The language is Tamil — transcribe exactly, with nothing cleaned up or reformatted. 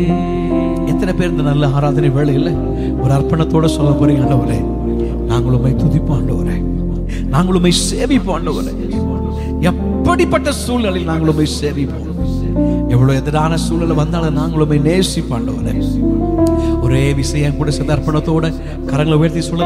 எத்தனை பேர் இந்த நல்ல ஆராதனை வேளையில் ஒரு அர்ப்பணத்தோட சொல்ல போறீங்க, ஆண்டவரே நாங்கள் உம்மை துதிப்போம், ஆண்டவரே நாங்கள் உம்மை சேவிப்போம், ஆண்டவரே எப்படிப்பட்ட சூழ்நிலையில் நாங்கள் உம்மை சேவிப்போம், எவ்வளவு எதிரான சூழ்நிலை வந்தாலும் நாங்கள் உம்மை நேசிப்போம், ஆண்டவரே. ஒரே விஷயம் கூட சில அர்ப்பணத்தோட கரங்களை உயர்த்தி சொல்ல